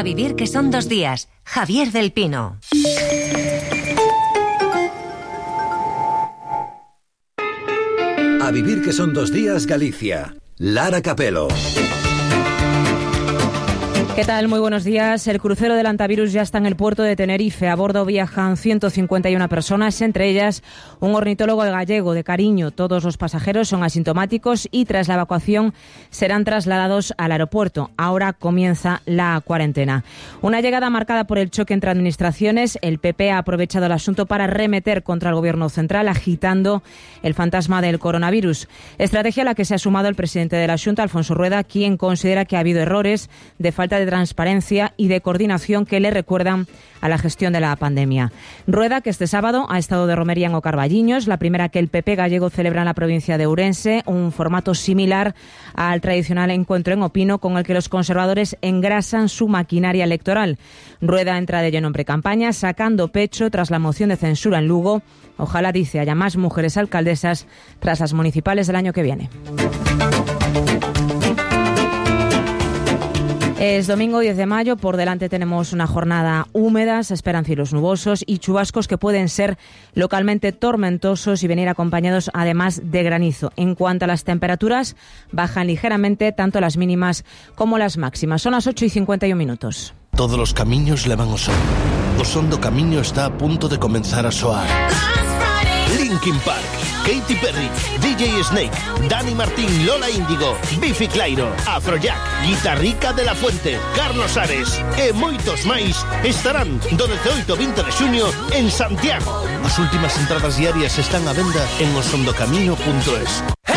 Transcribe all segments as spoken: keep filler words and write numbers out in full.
vivir que son dos días. Javier del Pino. A vivir que son dos días, Galicia. Lara Capelo. ¿Qué tal? Muy buenos días. El crucero del Antavirus ya está en el puerto de Tenerife. A bordo viajan ciento cincuenta y una personas, entre ellas un ornitólogo gallego de cariño. Todos los pasajeros son asintomáticos y tras la evacuación serán trasladados al aeropuerto. Ahora comienza la cuarentena. Una llegada marcada por el choque entre administraciones. El P P ha aprovechado el asunto para arremeter contra el gobierno central, agitando el fantasma del coronavirus. Estrategia a la que se ha sumado el presidente de la Xunta, Alfonso Rueda, quien considera que ha habido errores de falta de transparencia y de coordinación que le recuerdan a la gestión de la pandemia. Rueda, que este sábado ha estado de romería en O Carballiños, la primera que el P P gallego celebra en la provincia de Ourense, un formato similar al tradicional encuentro en Opino, con el que los conservadores engrasan su maquinaria electoral. Rueda entra de lleno en precampaña, sacando pecho tras la moción de censura en Lugo. Ojalá, dice, haya más mujeres alcaldesas tras las municipales del año que viene. Es domingo diez de mayo, por delante tenemos una jornada húmeda, se esperan cielos nubosos y chubascos que pueden ser localmente tormentosos y venir acompañados además de granizo. En cuanto a las temperaturas, bajan ligeramente tanto las mínimas como las máximas. Son las ocho y cincuenta y un minutos. Todos los camiños levan ao sol. O son do camiño está a punto de comenzar a soar. Linkin Park, Katy Perry, D J Snake, Dani Martín, Lola Índigo, Biffy Clyro, Afrojack, Guitarrica de la Fuente, Carlos Ares e moitos máis estarán do dezaoito ao vinte de xuño en Santiago. As últimas entradas diarias están á venda en osondocamiño punto es.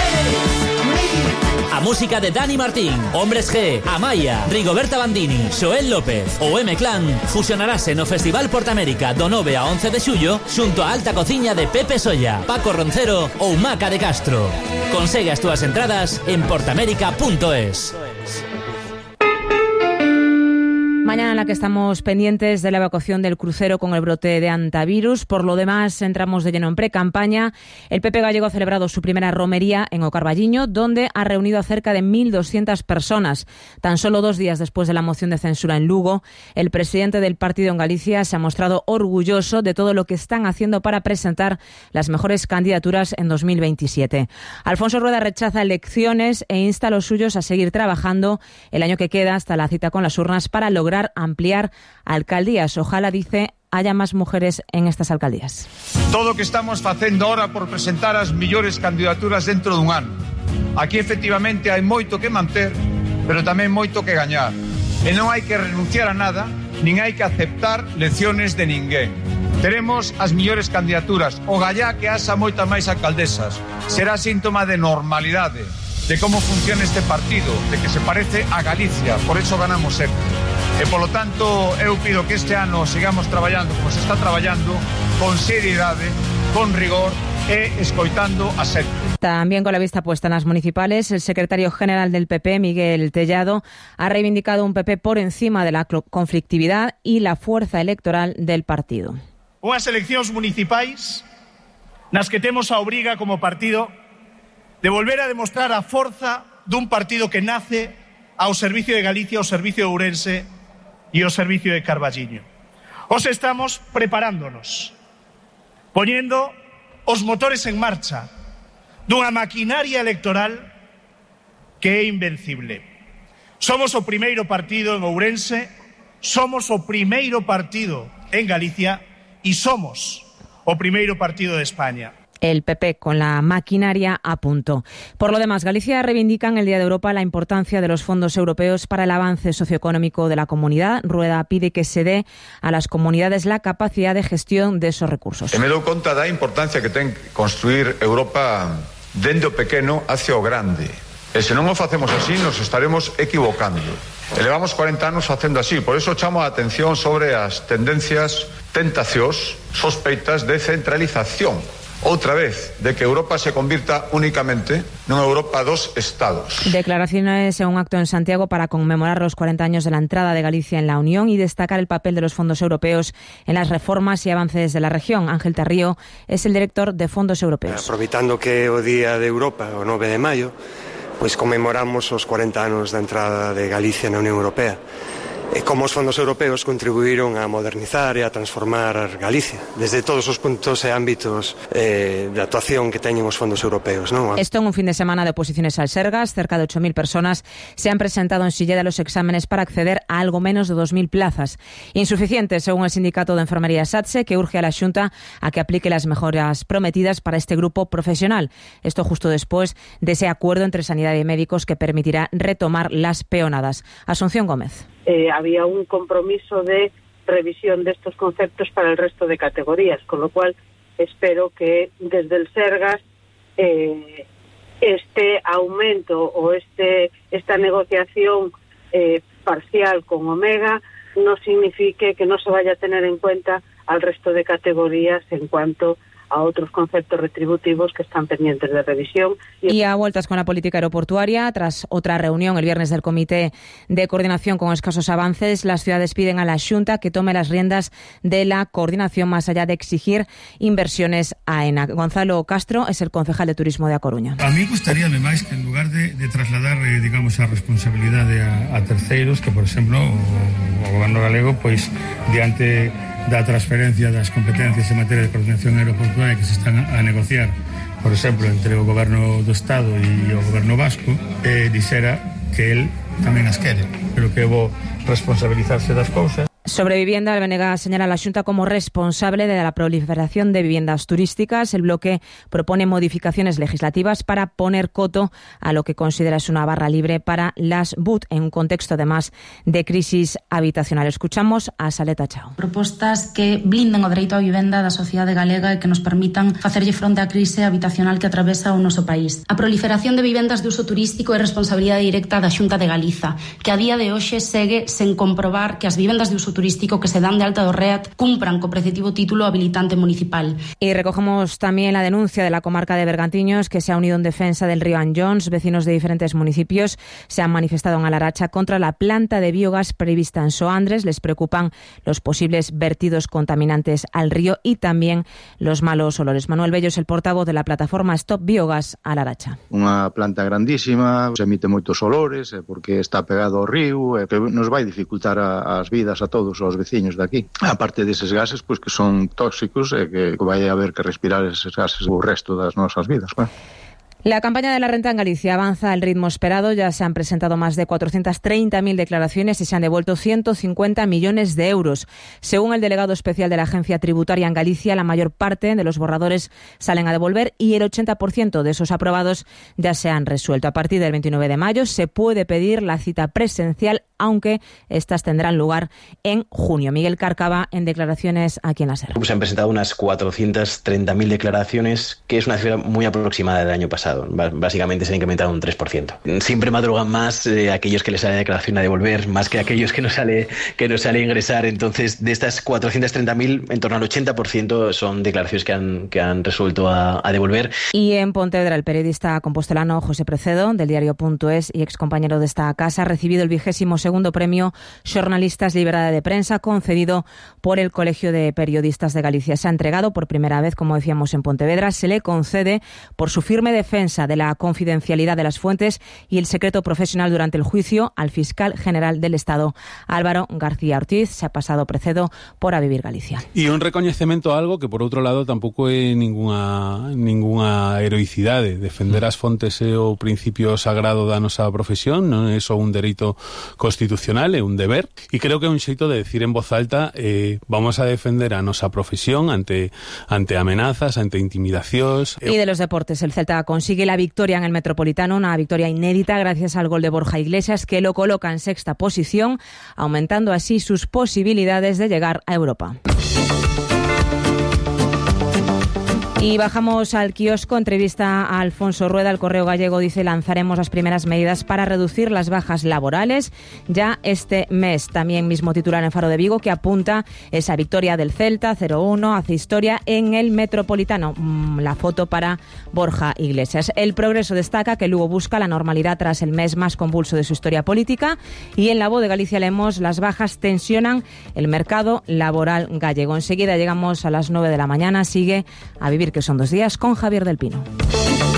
A música de Dani Martín, Hombres G, Amaya, Rigoberta Bandini, Xoel López ou M-Clan fusionarase no Festival Portamérica do nove a once de xullo xunto a Alta Cociña de Pepe Solla, Paco Roncero ou Maca de Castro. Consegue as túas entradas en portamérica punto es. Mañana en la que estamos pendientes de la evacuación del crucero con el brote de antivirus. Por lo demás, entramos de lleno en pre-campaña. El P P gallego ha celebrado su primera romería en O Carballiño, donde ha reunido a cerca de mil doscientas personas. Tan solo dos días después de la moción de censura en Lugo, el presidente del partido en Galicia se ha mostrado orgulloso de todo lo que están haciendo para presentar las mejores candidaturas en dos mil veintisiete. Alfonso Rueda rechaza elecciones e insta a los suyos a seguir trabajando el año que queda hasta la cita con las urnas para lograr ampliar alcaldías. Ojalá, dice, haya más mujeres en estas alcaldías. Todo o que estamos facendo ahora por presentar as millores candidaturas dentro dun ano. Aquí efectivamente hai moito que manter, pero tamén moito que gañar. E non hai que renunciar a nada, nin hai que aceptar lecciones de ninguén. Teremos as millores candidaturas. O gallá que haxa moitas máis alcaldesas. Será síntoma de normalidade, de como funciona este partido, de que se parece a Galicia. Por eso ganamos sempre. E, polo tanto, eu pido que este ano sigamos traballando como se está traballando, con seriedade, con rigor e escoitando a xente. También con la vista puesta en las municipales, el secretario general del P P, Miguel Tellado, ha reivindicado un P P por encima de la conflictividad y la fuerza electoral del partido. Unhas eleccións municipais nas que temos a obriga como partido de volver a demostrar a forza dun partido que nace ao servicio de Galicia, ao servicio de Ourense e ao servicio de Carballiño. Os estamos preparándonos, poñendo os motores en marcha dunha maquinaria electoral que é invencible. Somos o primeiro partido en Ourense, somos o primeiro partido en Galicia e somos o primeiro partido de España. El P P con la maquinaria a punto. Por lo demás, Galicia reivindica en el Día de Europa la importancia de los fondos europeos para el avance socioeconómico de la comunidad. Rueda pide que se dé a las comunidades la capacidad de gestión de esos recursos. E me dou conta da importancia que ten construir Europa dende o pequeno hacia o grande. E se non o facemos así, nos estaremos equivocando. E levamos cuarenta anos facendo así. Por eso chamo a atención sobre as tendencias, tentacións, sospeitas de centralización. Outra vez, de que Europa se convirta únicamente nunha Europa dos Estados. Declaraciones en un acto en Santiago para conmemorar los cuarenta años de la entrada de Galicia en la Unión y destacar el papel de los fondos europeos en las reformas y avances de la región. Ángel Tarrío es el director de Fondos Europeos. Aproveitando que o Día de Europa, o nove de maio, pois conmemoramos os cuarenta anos da entrada de Galicia na Unión Europea. e como os fondos europeos contribuíron a modernizar e a transformar Galicia, desde todos os puntos e ámbitos eh, de actuación que teñen os fondos europeos, ¿no? Esto en un fin de semana de oposiciones al Sergas. Cerca de ocho mil personas se han presentado en Silleda a los exámenes para acceder a algo menos de dos mil plazas. Insuficiente, según el sindicato de enfermería SATSE, que urge a la Xunta a que aplique las mejoras prometidas para este grupo profesional. Esto justo después de ese acuerdo entre Sanidad y médicos que permitirá retomar las peonadas. Asunción Gómez. Eh, había un compromiso de revisión de estos conceptos para el resto de categorías, con lo cual espero que desde el Sergas eh, este aumento o este esta negociación eh, parcial con Omega no signifique que no se vaya a tener en cuenta al resto de categorías en cuanto a otros conceptos retributivos que están pendientes de revisión. Y a vueltas con la política aeroportuaria, tras otra reunión el viernes del Comité de Coordinación con escasos avances, las ciudades piden a la Xunta que tome las riendas de la coordinación más allá de exigir inversiones a AENA. Gonzalo Castro es el concejal de Turismo de A Coruña. A mí gustaríame máis que en lugar de, de trasladar, eh, digamos, a responsabilidade a, a terceiros, que, por exemplo, o, o Goberno galego, pois, diante da transferencia das competencias en materia de coordinación aeroportuaria que se están a negociar, por exemplo, entre o Goberno do Estado e o Goberno Vasco, eh, dixera que el tamén as quere, pero que vou responsabilizarse das cousas. Sobre vivienda, el B N G señala a la Xunta como responsable de la proliferación de viviendas turísticas. El bloque propone modificaciones legislativas para poner coto a lo que considera es una barra libre para las B U T en un contexto además de crisis habitacional. Escuchamos a Saleta Chao. Propostas que blinden o dereito á vivenda da sociedade galega e que nos permitan facerlle fronte á crise habitacional que atravesa o noso país. A proliferación de vivendas de uso turístico é responsabilidade directa da Xunta de Galiza, que a día de hoxe segue sen comprobar que as vivendas de uso turístico que se dan de alta do R E A T cumpran co preceptivo título habilitante municipal. Y recogemos también la denuncia de la comarca de Bergantiños, que se ha unido en defensa del río Anllóns. Vecinos de diferentes municipios se han manifestado en Alaracha contra la planta de biogás prevista en Soandres. Les preocupan los posibles vertidos contaminantes al río y también los malos olores. Manuel Bello es el portavoz de la plataforma Stop Biogás Alaracha. Unha planta grandísima, se emite moitos olores porque está pegado ao río e que nos vai dificultar a, as vidas a todos os veciños de aquí. A parte deses gases, pois que son tóxicos e que vai haber que respirar eses gases o resto das nosas vidas, claro. La campaña de la renta en Galicia avanza al ritmo esperado. Ya se han presentado más de cuatrocientas treinta mil declaraciones y se han devuelto ciento cincuenta millones de euros. Según el delegado especial de la Agencia Tributaria en Galicia, la mayor parte de los borradores salen a devolver y el ochenta por ciento de esos aprobados ya se han resuelto. A partir del veintinueve de mayo se puede pedir la cita presencial, aunque estas tendrán lugar en junio. Miguel Cárcava, en declaraciones aquí en la SER. Se han presentado unas cuatrocientas treinta mil declaraciones, que es una cifra muy aproximada del año pasado. Básicamente se han incrementado un tres por ciento. Siempre madrugan más eh, aquellos que les sale declaración a devolver, más que aquellos que no sale que no sale a ingresar. Entonces, de estas cuatrocientas treinta mil, en torno al ochenta por ciento son declaraciones que han, que han resuelto a, a devolver. Y en Pontevedra, el periodista compostelano José Precedo, del diario Punto Es y excompañero de esta casa, ha recibido el vigésimo segundo premio Xornalistas Liberdade de Prensa, concedido por el Colegio de Periodistas de Galicia. Se ha entregado por primera vez, como decíamos, en Pontevedra. Se le concede por su firme defensa de la confidencialidad de las fuentes y el secreto profesional durante el juicio al fiscal general del Estado, Álvaro García Ortiz. Se ha pasado Precedo por A Vivir Galicia. E un recoñecemento a algo que, por outro lado, tampouco é ningunha, ningunha heroicidade. Defender as fontes é o principio sagrado da nosa profesión, non é só un dereito constitucional, é un deber, e creo que é un xeito de decir en voz alta eh, vamos a defender a nosa profesión ante, ante amenazas, ante intimidacións. Y de los deportes, el Celta consigue Sigue la victoria en el Metropolitano, una victoria inédita gracias al gol de Borja Iglesias, que lo coloca en sexta posición, aumentando así sus posibilidades de llegar a Europa. Y bajamos al kiosco. Entrevista a Alfonso Rueda. El Correo Gallego dice: lanzaremos las primeras medidas para reducir las bajas laborales ya este mes. También mismo titular en Faro de Vigo, que apunta esa victoria del Celta cero uno, hace historia en el Metropolitano. La foto para Borja Iglesias. El Progreso destaca que Lugo busca la normalidad tras el mes más convulso de su historia política. Y en La Voz de Galicia leemos: las bajas tensionan el mercado laboral gallego. Enseguida llegamos a las nueve de la mañana. Sigue A Vivir, que son dos días, con Javier del Pino.